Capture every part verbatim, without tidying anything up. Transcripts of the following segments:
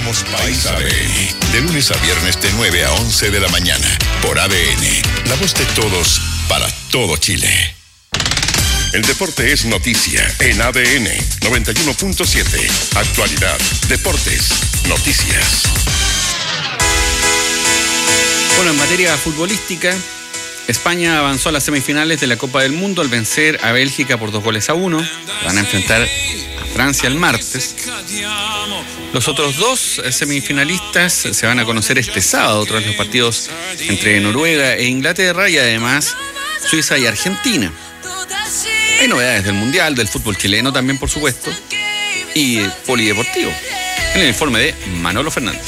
Somos País A D N. De lunes a viernes de nueve a once de la mañana. Por A D N. La voz de todos para todo Chile. El deporte es noticia en A D N noventa y uno punto siete. Actualidad, deportes, noticias. Bueno, en materia futbolística, España avanzó a las semifinales de la Copa del Mundo al vencer a Bélgica por dos goles a uno. Van a enfrentar a Francia el martes. Los otros dos semifinalistas se van a conocer este sábado tras los partidos entre Noruega e Inglaterra y además Suiza y Argentina. Hay novedades del Mundial, del fútbol chileno también, por supuesto, y polideportivo. En el informe de Manolo Fernández.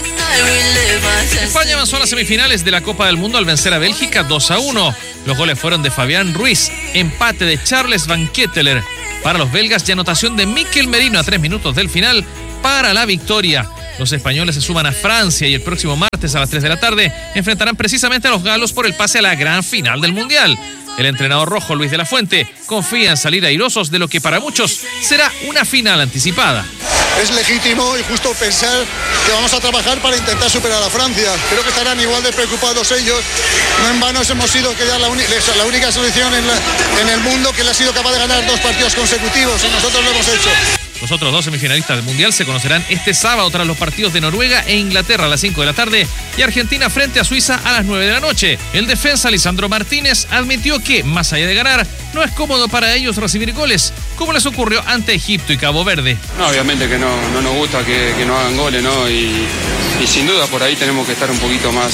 España avanzó a las semifinales de la Copa del Mundo al vencer a Bélgica dos a uno. Los goles fueron de Fabián Ruiz, empate de Charles Van Ketteler para los belgas y anotación de Mikel Merino a tres minutos del final para la victoria. Los españoles se suman a Francia y el próximo martes a las tres de la tarde enfrentarán precisamente a los galos por el pase a la gran final del Mundial. El entrenador rojo Luis de la Fuente confía en salir airosos de lo que para muchos será una final anticipada. Es legítimo y justo pensar que vamos a trabajar para intentar superar a Francia. Creo que estarán igual de preocupados ellos. No en vano hemos sido que ya la, uni- la única selección en, la, en el mundo que le ha sido capaz de ganar dos partidos consecutivos y nosotros lo hemos hecho. Los otros dos semifinalistas del Mundial se conocerán este sábado tras los partidos de Noruega e Inglaterra a las cinco de la tarde y Argentina frente a Suiza a las nueve de la noche. El defensa Lisandro Martínez admitió que, más allá de ganar, no es cómodo para ellos recibir goles, como les ocurrió ante Egipto y Cabo Verde. No, obviamente que no, no nos gusta que, que no hagan goles, ¿no? Y, y sin duda por ahí tenemos que estar un poquito más,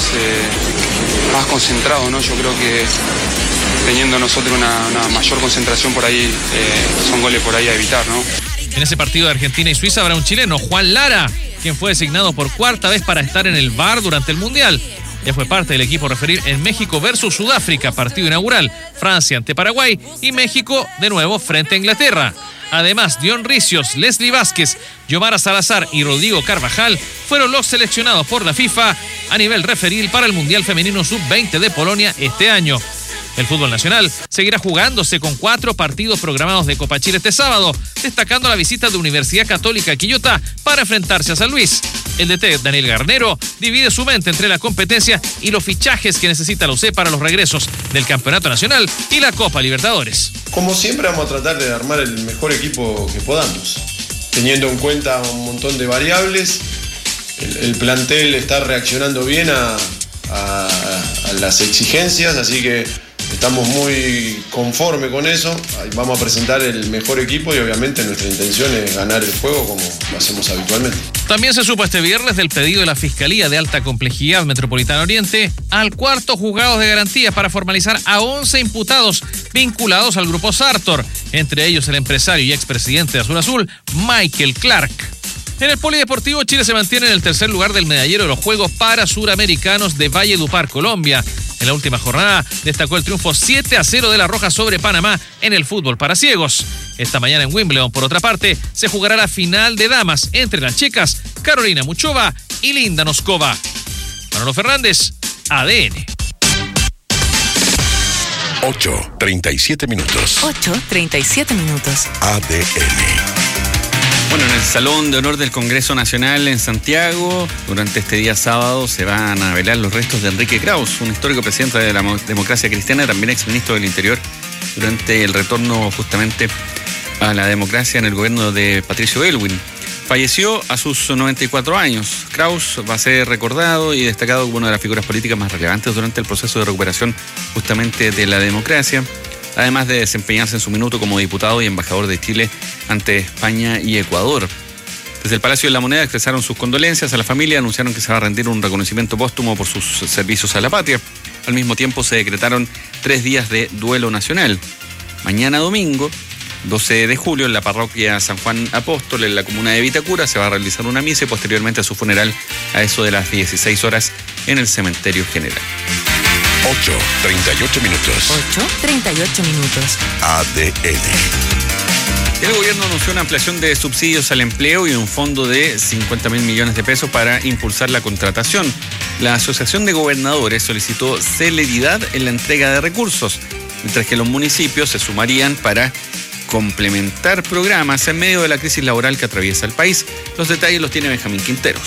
eh, más concentrados, ¿no? Yo creo que teniendo nosotros una, una mayor concentración por ahí, eh, son goles por ahí a evitar, ¿no? En ese partido de Argentina y Suiza habrá un chileno, Juan Lara, quien fue designado por cuarta vez para estar en el V A R durante el Mundial. Ya fue parte del equipo a referir en México versus Sudáfrica, partido inaugural, Francia ante Paraguay y México de nuevo frente a Inglaterra. Además, Dion Ricios, Leslie Vázquez, Yomara Salazar y Rodrigo Carvajal fueron los seleccionados por la FIFA a nivel referil para el Mundial Femenino sub veinte de Polonia este año. El fútbol nacional seguirá jugándose con cuatro partidos programados de Copa Chile este sábado, destacando la visita de Universidad Católica a Quillota para enfrentarse a San Luis. El D T Daniel Garnero divide su mente entre la competencia y los fichajes que necesita la U C para los regresos del Campeonato Nacional y la Copa Libertadores. Como siempre vamos a tratar de armar el mejor equipo que podamos, teniendo en cuenta un montón de variables. El, el plantel está reaccionando bien a, a, a las exigencias, así que estamos muy conformes con eso. Vamos a presentar el mejor equipo y obviamente nuestra intención es ganar el juego como lo hacemos habitualmente. También se supo este viernes del pedido de la Fiscalía de Alta Complejidad Metropolitana Oriente al cuarto juzgado de garantías para formalizar a once imputados vinculados al grupo Sartor, entre ellos el empresario y expresidente de Azul Azul, Michael Clark. En el polideportivo, Chile se mantiene en el tercer lugar del medallero de los Juegos Parasuramericanos de Valledupar, Colombia. En la última jornada destacó el triunfo siete a cero de la Roja sobre Panamá en el fútbol para ciegos. Esta mañana en Wimbledon, por otra parte, se jugará la final de damas entre las checas Carolina Muchova y Linda Noskova. Manolo Fernández, A D N. ocho treinta y siete minutos. ocho treinta y siete minutos. A D N. Bueno, en el Salón de Honor del Congreso Nacional en Santiago, durante este día sábado, se van a velar los restos de Enrique Kraus, un histórico presidente de la democracia cristiana, también exministro del Interior, durante el retorno justamente a la democracia en el gobierno de Patricio Aylwin. Falleció a sus noventa y cuatro años. Kraus va a ser recordado y destacado como una de las figuras políticas más relevantes durante el proceso de recuperación justamente de la democracia, además de desempeñarse en su minuto como diputado y embajador de Chile ante España y Ecuador. Desde el Palacio de la Moneda expresaron sus condolencias a la familia, anunciaron que se va a rendir un reconocimiento póstumo por sus servicios a la patria. Al mismo tiempo se decretaron tres días de duelo nacional. Mañana domingo, doce de julio, en la parroquia San Juan Apóstol, en la comuna de Vitacura, se va a realizar una misa y posteriormente a su funeral a eso de las dieciséis horas en el cementerio general. ocho treinta y ocho minutos. ocho treinta y ocho minutos. A D N. El gobierno anunció una ampliación de subsidios al empleo y un fondo de cincuenta mil millones de pesos para impulsar la contratación. La Asociación de Gobernadores solicitó celeridad en la entrega de recursos, mientras que los municipios se sumarían para complementar programas en medio de la crisis laboral que atraviesa el país. Los detalles los tiene Benjamín Quinteros.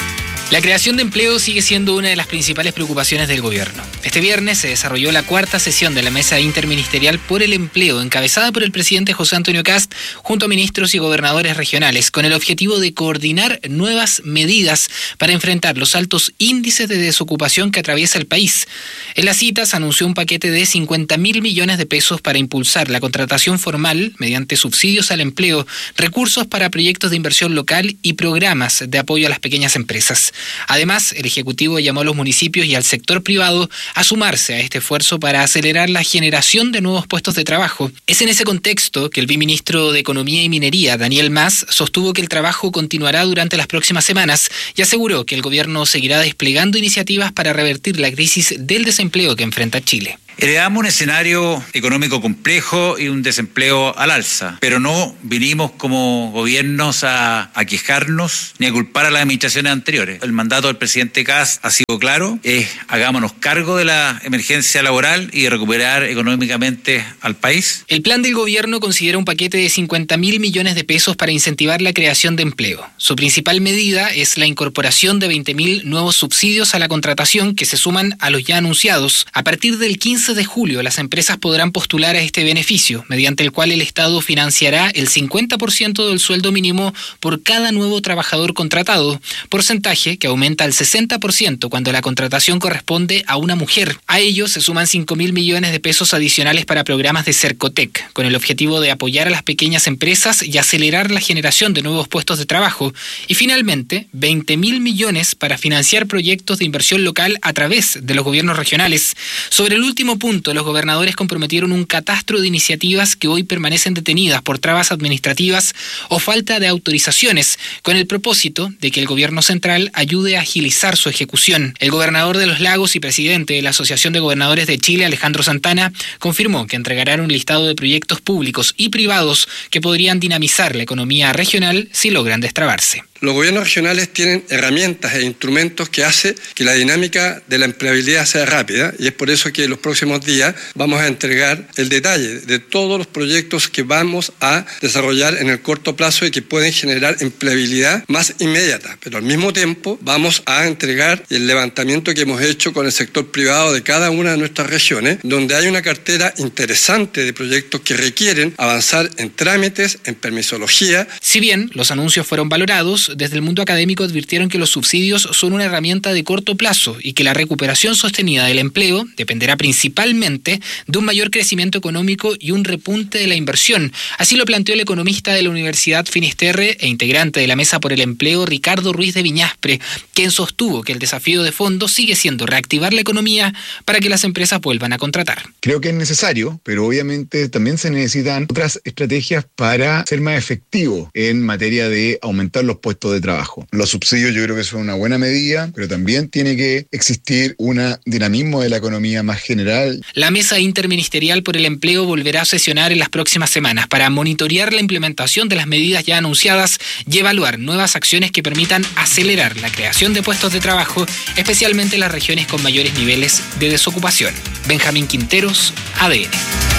La creación de empleo sigue siendo una de las principales preocupaciones del gobierno. Este viernes se desarrolló la cuarta sesión de la Mesa Interministerial por el Empleo, encabezada por el presidente José Antonio Kast, junto a ministros y gobernadores regionales, con el objetivo de coordinar nuevas medidas para enfrentar los altos índices de desocupación que atraviesa el país. En la cita se anunció un paquete de cincuenta mil millones de pesos para impulsar la contratación formal mediante subsidios al empleo, recursos para proyectos de inversión local y programas de apoyo a las pequeñas empresas. Además, el Ejecutivo llamó a los municipios y al sector privado a sumarse a este esfuerzo para acelerar la generación de nuevos puestos de trabajo. Es en ese contexto que el viceministro de Economía y Minería, Daniel Mas, sostuvo que el trabajo continuará durante las próximas semanas y aseguró que el gobierno seguirá desplegando iniciativas para revertir la crisis del desempleo que enfrenta Chile. Heredamos un escenario económico complejo y un desempleo al alza, pero no vinimos como gobiernos a, a quejarnos ni a culpar a las administraciones anteriores. El mandato del presidente Kast ha sido claro, es hagámonos cargo de la emergencia laboral y de recuperar económicamente al país. El plan del gobierno considera un paquete de cincuenta mil millones de pesos para incentivar la creación de empleo. Su principal medida es la incorporación de veinte mil nuevos subsidios a la contratación que se suman a los ya anunciados. A partir del quince de julio, las empresas podrán postular a este beneficio, mediante el cual el Estado financiará el cincuenta por ciento del sueldo mínimo por cada nuevo trabajador contratado, porcentaje que aumenta al sesenta por ciento cuando la contratación corresponde a una mujer. A ello se suman cinco mil millones de pesos adicionales para programas de Cercotec, con el objetivo de apoyar a las pequeñas empresas y acelerar la generación de nuevos puestos de trabajo. Y finalmente, veinte mil millones para financiar proyectos de inversión local a través de los gobiernos regionales. Sobre el último punto, los gobernadores comprometieron un catastro de iniciativas que hoy permanecen detenidas por trabas administrativas o falta de autorizaciones, con el propósito de que el gobierno central ayude a agilizar su ejecución. El gobernador de Los Lagos y presidente de la Asociación de Gobernadores de Chile, Alejandro Santana, confirmó que entregarán un listado de proyectos públicos y privados que podrían dinamizar la economía regional si logran destrabarse. Los gobiernos regionales tienen herramientas e instrumentos que hacen que la dinámica de la empleabilidad sea rápida, y es por eso que en los próximos días vamos a entregar el detalle de todos los proyectos que vamos a desarrollar en el corto plazo y que pueden generar empleabilidad más inmediata. Pero al mismo tiempo vamos a entregar el levantamiento que hemos hecho con el sector privado de cada una de nuestras regiones, donde hay una cartera interesante de proyectos que requieren avanzar en trámites, en permisología. Si bien los anuncios fueron valorados, desde el mundo académico advirtieron que los subsidios son una herramienta de corto plazo y que la recuperación sostenida del empleo dependerá principalmente de un mayor crecimiento económico y un repunte de la inversión. Así lo planteó el economista de la Universidad Finisterre e integrante de la Mesa por el Empleo, Ricardo Ruiz de Viñaspre, quien sostuvo que el desafío de fondo sigue siendo reactivar la economía para que las empresas vuelvan a contratar. Creo que es necesario, pero obviamente también se necesitan otras estrategias para ser más efectivo en materia de aumentar los puestos de trabajo. Los subsidios yo creo que son una buena medida, pero también tiene que existir un dinamismo de la economía más general. La Mesa Interministerial por el Empleo volverá a sesionar en las próximas semanas para monitorear la implementación de las medidas ya anunciadas y evaluar nuevas acciones que permitan acelerar la creación de puestos de trabajo, especialmente en las regiones con mayores niveles de desocupación. Benjamín Quinteros, A D N.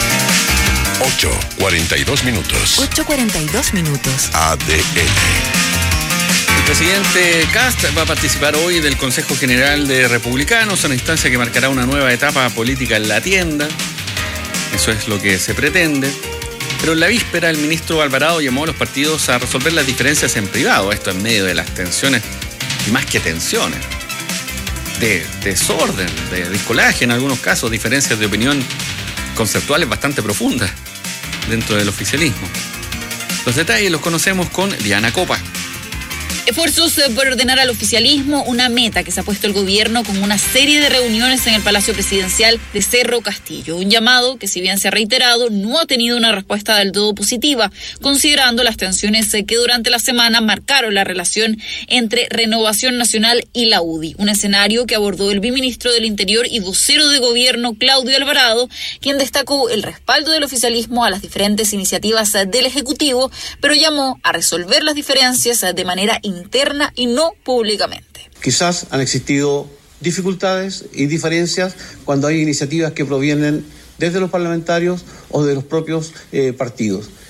ocho cuarenta y dos minutos. ocho cuarenta y dos minutos. A D N. El presidente Kast va a participar hoy del Consejo General de Republicanos, una instancia que marcará una nueva etapa política en la tienda. Eso es lo que se pretende. Pero en la víspera, el ministro Alvarado llamó a los partidos a resolver las diferencias en privado. Esto en medio de las tensiones, y más que tensiones, de desorden, de discolaje en algunos casos, diferencias de opinión conceptuales bastante profundas dentro del oficialismo. Los detalles los conocemos con Diana Copa. Esfuerzos por ordenar al oficialismo, una meta que se ha puesto el gobierno con una serie de reuniones en el Palacio Presidencial de Cerro Castillo. Un llamado que, si bien se ha reiterado, no ha tenido una respuesta del todo positiva, considerando las tensiones que durante la semana marcaron la relación entre Renovación Nacional y la U D I. Un escenario que abordó el viceministro del Interior y vocero de gobierno, Claudio Alvarado, quien destacó el respaldo del oficialismo a las diferentes iniciativas del Ejecutivo, pero llamó a resolver las diferencias de manera interna y no públicamente. Quizás han existido dificultades y diferencias cuando hay iniciativas que provienen desde los parlamentarios o de los propios eh, partidos.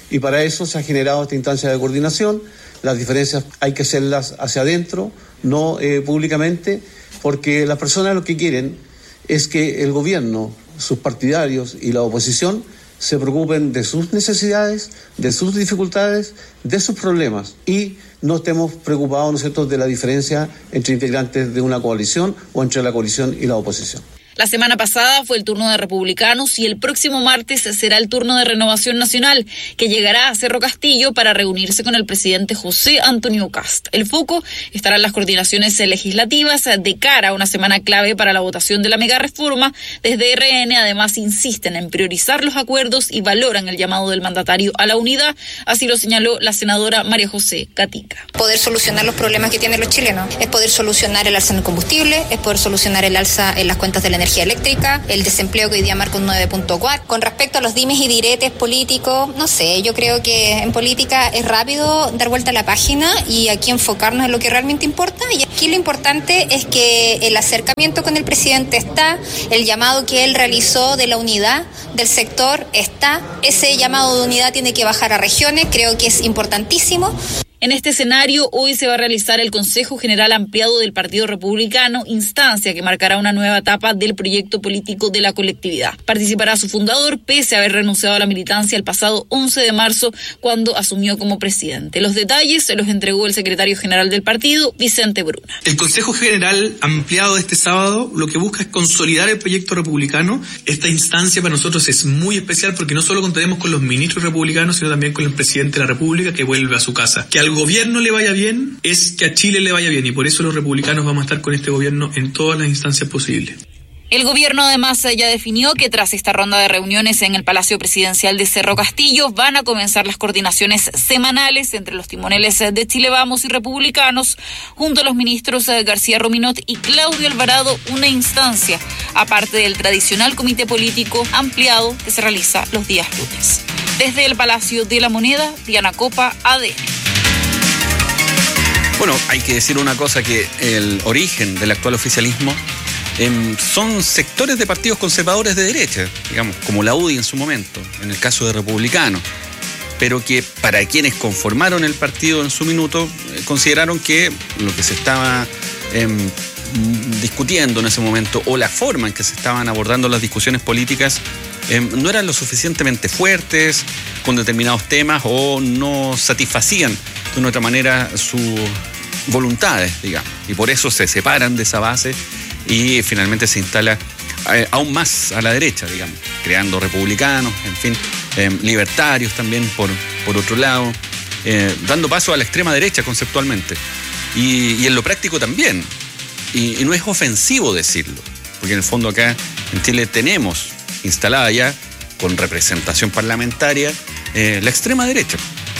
Y para eso se ha generado esta instancia de coordinación. Las diferencias hay que hacerlas hacia adentro, no eh, públicamente, porque las personas lo que quieren es que el gobierno, sus partidarios y la oposición se preocupen de sus necesidades, de sus dificultades, de sus problemas y no estemos preocupados, ¿no es cierto?, de la diferencia entre integrantes de una coalición o entre la coalición y la oposición. La semana pasada fue el turno de Republicanos y el próximo martes será el turno de Renovación Nacional, que llegará a Cerro Castillo para reunirse con el presidente José Antonio Kast. El foco estará en las coordinaciones legislativas de cara a una semana clave para la votación de la megareforma. Desde R N además insisten en priorizar los acuerdos y valoran el llamado del mandatario a la unidad, así lo señaló la senadora María José Gatica. Poder solucionar los problemas que tienen los chilenos, es poder solucionar el alza en el combustible, es poder solucionar el alza en las cuentas de la energía eléctrica, el desempleo que hoy día marca un nueve punto cuatro. Con respecto a los dimes y diretes políticos, no sé, yo creo que en política es rápido dar vuelta a la página y aquí enfocarnos en lo que realmente importa. Y aquí lo importante es que el acercamiento con el presidente está, el llamado que él realizó de la unidad del sector está, ese llamado de unidad tiene que bajar a regiones, creo que es importantísimo. En este escenario, hoy se va a realizar el Consejo General Ampliado del Partido Republicano, instancia que marcará una nueva etapa del proyecto político de la colectividad. Participará su fundador, pese a haber renunciado a la militancia el pasado once de marzo, cuando asumió como presidente. Los detalles se los entregó el secretario general del partido, Vicente Bruna. El Consejo General Ampliado de este sábado lo que busca es consolidar el proyecto republicano. Esta instancia para nosotros es muy especial porque no solo contaremos con los ministros republicanos, sino también con el presidente de la República que vuelve a su casa. Que al gobierno le vaya bien es que a Chile le vaya bien y por eso los republicanos vamos a estar con este gobierno en todas las instancias posibles. El gobierno además ya definió que tras esta ronda de reuniones en el Palacio Presidencial de Cerro Castillo van a comenzar las coordinaciones semanales entre los timoneles de Chile Vamos y Republicanos, junto a los ministros García Rominot y Claudio Alvarado, una instancia aparte del tradicional comité político ampliado que se realiza los días lunes. Desde el Palacio de la Moneda, Diana Copa, A D N. Bueno, hay que decir una cosa, que el origen del actual oficialismo eh, son sectores de partidos conservadores de derecha, digamos, como la U D I en su momento, en el caso de Republicanos, pero que para quienes conformaron el partido en su minuto, eh, consideraron que lo que se estaba eh, discutiendo en ese momento, o la forma en que se estaban abordando las discusiones políticas, eh, no eran lo suficientemente fuertes con determinados temas o no satisfacían de una otra manera sus voluntades, digamos, y por eso se separan de esa base y finalmente se instala eh, aún más a la derecha, digamos, creando republicanos, en fin, eh, libertarios también por, por otro lado, eh, dando paso a la extrema derecha conceptualmente y, y en lo práctico también, y, y no es ofensivo decirlo, porque en el fondo acá en Chile tenemos instalada ya con representación parlamentaria eh, la extrema derecha.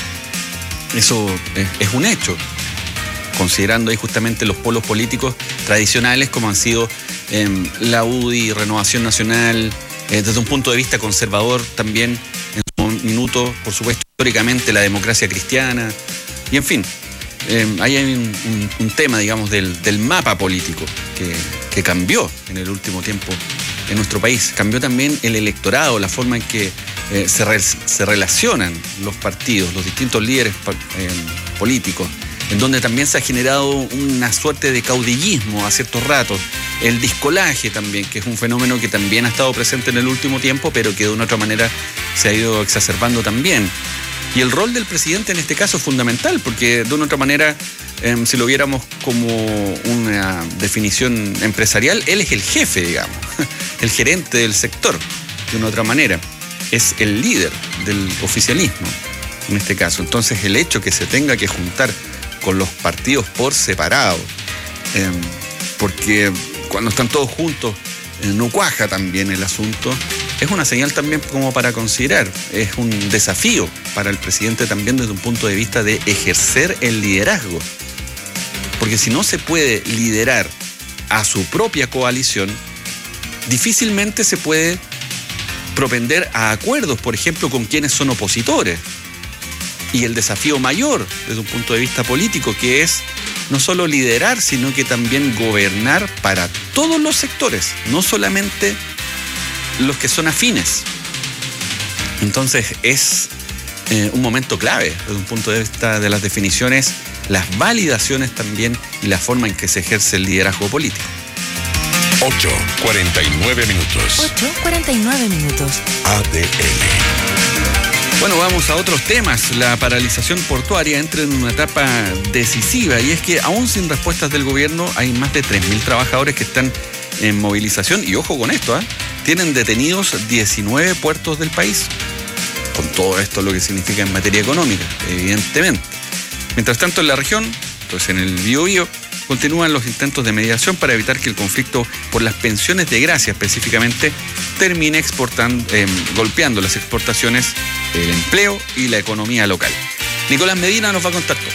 Eso es, es un hecho, considerando ahí justamente los polos políticos tradicionales como han sido eh, la U D I, Renovación Nacional, eh, desde un punto de vista conservador también, en su minuto, por supuesto, históricamente la democracia cristiana, y en fin, eh, ahí hay un, un, un tema, digamos, del, del mapa político que, que cambió en el último tiempo en nuestro país. Cambió también el electorado, la forma en que eh, se, re, se relacionan los partidos, los distintos líderes eh, políticos, en donde también se ha generado una suerte de caudillismo a ciertos ratos. El discolaje también, que es un fenómeno que también ha estado presente en el último tiempo, pero que de una u otra manera se ha ido exacerbando también. Y el rol del presidente en este caso es fundamental, porque de una u otra manera, eh, si lo viéramos como una definición empresarial, él es el jefe, digamos, el gerente del sector, de una u otra manera. Es el líder del oficialismo, en este caso. Entonces, el hecho que se tenga que juntar con los partidos por separado, eh, porque cuando están todos juntos eh, no cuaja también el asunto, es una señal también como para considerar, es un desafío para el presidente también desde un punto de vista de ejercer el liderazgo, porque si no se puede liderar a su propia coalición, difícilmente se puede propender a acuerdos, por ejemplo, con quienes son opositores. Y el desafío mayor desde un punto de vista político, que es no solo liderar, sino que también gobernar para todos los sectores, no solamente los que son afines. Entonces es eh, un momento clave desde un punto de vista de las definiciones, las validaciones también y la forma en que se ejerce el liderazgo político. ocho cuarenta y nueve minutos. ocho cuarenta y nueve minutos. A D N. Bueno, vamos a otros temas. La paralización portuaria entra en una etapa decisiva y es que aún sin respuestas del gobierno hay más de tres mil trabajadores que están en movilización y ojo con esto, ¿eh? Tienen detenidos diecinueve puertos del país. Con todo esto lo que significa en materia económica, evidentemente. Mientras tanto en la región, pues en el Biobío, continúan los intentos de mediación para evitar que el conflicto por las pensiones de gracia específicamente termine exportando, eh, golpeando las exportaciones, el empleo y la economía local. Nicolás Medina nos va a contar todo.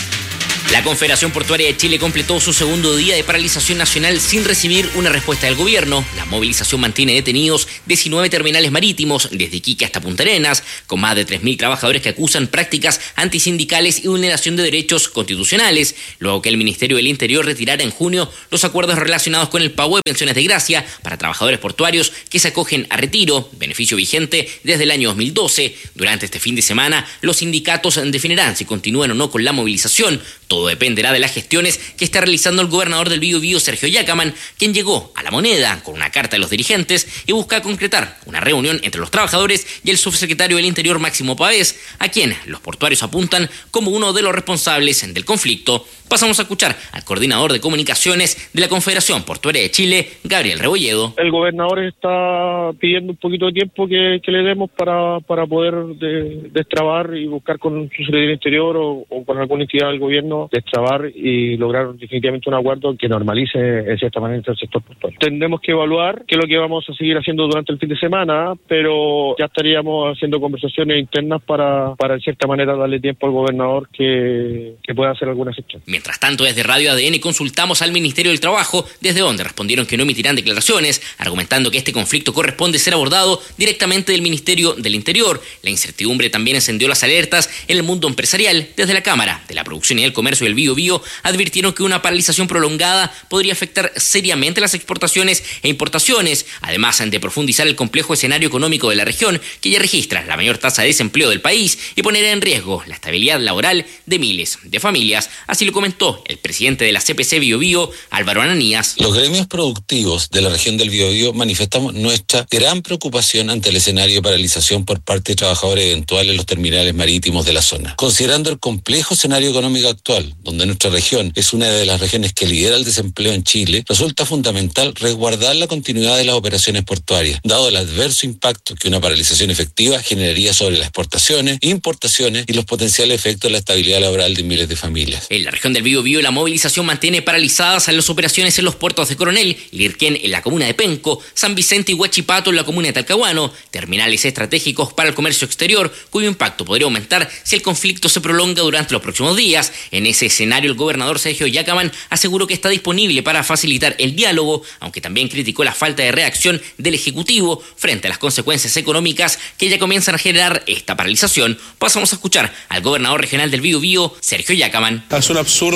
La Confederación Portuaria de Chile completó su segundo día de paralización nacional sin recibir una respuesta del gobierno. La movilización mantiene detenidos diecinueve terminales marítimos, desde Iquique hasta Punta Arenas, con más de tres mil trabajadores que acusan prácticas antisindicales y vulneración de derechos constitucionales, luego que el Ministerio del Interior retirara en junio los acuerdos relacionados con el pago de pensiones de gracia para trabajadores portuarios que se acogen a retiro, beneficio vigente desde el año dos mil doce. Durante este fin de semana, los sindicatos definirán si continúan o no con la movilización. Todo dependerá de las gestiones que está realizando el gobernador del Biobío, Sergio Yacaman, quien llegó a La Moneda con una carta de los dirigentes y busca concretar una reunión entre los trabajadores y el subsecretario del Interior, Máximo Pavés, a quien los portuarios apuntan como uno de los responsables del conflicto. Pasamos a escuchar al coordinador de comunicaciones de la Confederación Portuaria de Chile, Gabriel Rebolledo. El gobernador está pidiendo un poquito de tiempo que, que le demos para, para poder de, destrabar y buscar con su secretario del Interior o, o con alguna entidad del gobierno destrabar y lograr definitivamente un acuerdo que normalice en cierta manera el sector portuario. Tendremos que evaluar qué es lo que vamos a seguir haciendo durante el fin de semana, pero ya estaríamos haciendo conversaciones internas para, para en cierta manera darle tiempo al gobernador que, que pueda hacer alguna gestión. Mientras tanto, desde Radio A D N consultamos al Ministerio del Trabajo, desde donde respondieron que no emitirán declaraciones, argumentando que este conflicto corresponde ser abordado directamente del Ministerio del Interior. La incertidumbre también encendió las alertas en el mundo empresarial. Desde la Cámara de la Producción y el Comercio del Biobío advirtieron que una paralización prolongada podría afectar seriamente las exportaciones e importaciones, además de profundizar el complejo escenario económico de la región, que ya registra la mayor tasa de desempleo del país, y poner en riesgo la estabilidad laboral de miles de familias. Así lo comentó el presidente de la C P C Biobío, Álvaro Ananías. Los gremios productivos de la región del Biobío manifestamos nuestra gran preocupación ante el escenario de paralización por parte de trabajadores eventuales en los terminales marítimos de la zona. Considerando el complejo escenario económico actual, donde nuestra región es una de las regiones que lidera el desempleo en Chile, resulta fundamental resguardar la continuidad de las operaciones portuarias, dado el adverso impacto que una paralización efectiva generaría sobre las exportaciones, importaciones y los potenciales efectos de la estabilidad laboral de miles de familias. En la región del Biobío, la movilización mantiene paralizadas las operaciones en los puertos de Coronel, Lirquén en la comuna de Penco, San Vicente y Huachipato en la comuna de Talcahuano, terminales estratégicos para el comercio exterior, cuyo impacto podría aumentar si el conflicto se prolonga durante los próximos días. En ese escenario, el gobernador Sergio Yacaman aseguró que está disponible para facilitar el diálogo, aunque también criticó la falta de reacción del Ejecutivo frente a las consecuencias económicas que ya comienzan a generar esta paralización. Pasamos a escuchar al gobernador regional del Biobío, Sergio Yacaman. Es un absurdo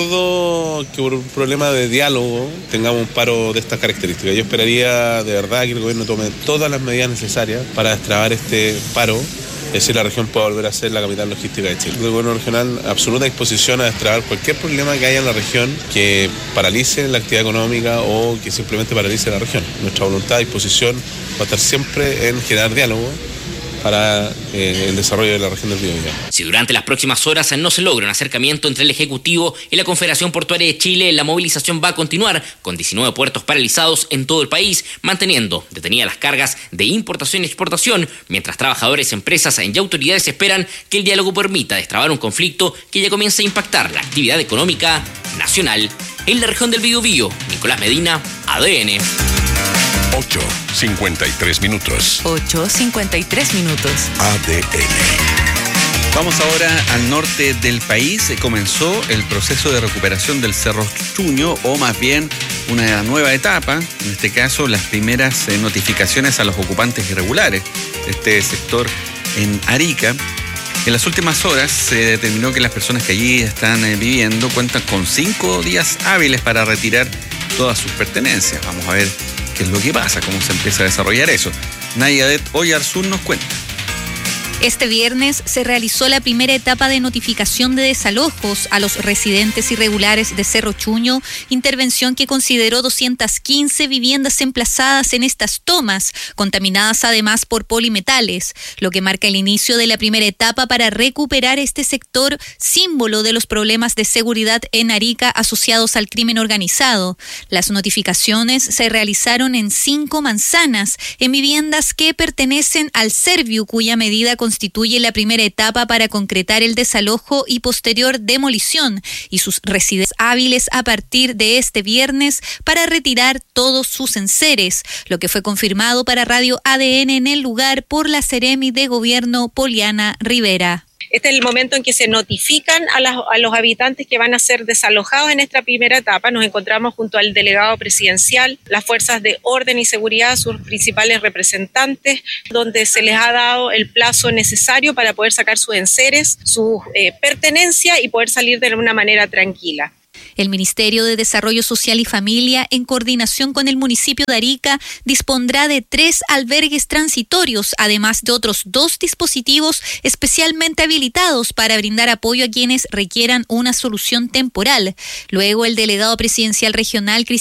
que por un problema de diálogo tengamos un paro de estas características. Yo esperaría de verdad que el gobierno tome todas las medidas necesarias para destrabar este paro, es decir, la región pueda volver a ser la capital logística de Chile. El gobierno regional absoluta disposición a destrabar cualquier problema que haya en la región que paralice la actividad económica o que simplemente paralice la región. Nuestra voluntad y disposición va a estar siempre en generar diálogo para eh, el desarrollo de la región del Biobío. Si durante las próximas horas no se logra un acercamiento entre el Ejecutivo y la Confederación Portuaria de Chile, la movilización va a continuar con diecinueve puertos paralizados en todo el país, manteniendo detenidas las cargas de importación y exportación, mientras trabajadores, empresas y autoridades esperan que el diálogo permita destrabar un conflicto que ya comienza a impactar la actividad económica nacional. En la región del Biobío, Nicolás Medina, A D N. ocho cincuenta y tres minutos. ocho cincuenta y tres minutos. A D N. Vamos ahora al norte del país. Comenzó el proceso de recuperación del Cerro Chuño, o más bien una nueva etapa, en este caso las primeras eh, notificaciones a los ocupantes irregulares de este sector en Arica. En las últimas horas se determinó que las personas que allí están eh, viviendo cuentan con cinco días hábiles para retirar todas sus pertenencias. Vamos a ver qué es lo que pasa, cómo se empieza a desarrollar eso. Nayadet Oyarzún nos cuenta. Este viernes se realizó la primera etapa de notificación de desalojos a los residentes irregulares de Cerro Chuño, intervención que consideró doscientas quince viviendas emplazadas en estas tomas, contaminadas además por polimetales, lo que marca el inicio de la primera etapa para recuperar este sector, símbolo de los problemas de seguridad en Arica asociados al crimen organizado. Las notificaciones se realizaron en cinco manzanas, en viviendas que pertenecen al Serviu, cuya medida constituye la primera etapa para concretar el desalojo y posterior demolición, y sus residentes hábiles a partir de este viernes para retirar todos sus enseres, lo que fue confirmado para Radio A D N en el lugar por la Seremi de Gobierno Poliana Rivera. Este es el momento en que se notifican a, las, a los habitantes que van a ser desalojados en esta primera etapa. Nos encontramos junto al delegado presidencial, las fuerzas de orden y seguridad, sus principales representantes, donde se les ha dado el plazo necesario para poder sacar sus enseres, sus eh, pertenencias y poder salir de una manera tranquila. El Ministerio de Desarrollo Social y Familia, en coordinación con el municipio de Arica, dispondrá de tres albergues transitorios, además de otros dos dispositivos especialmente habilitados para brindar apoyo a quienes requieran una solución temporal. Luego, el delegado presidencial regional,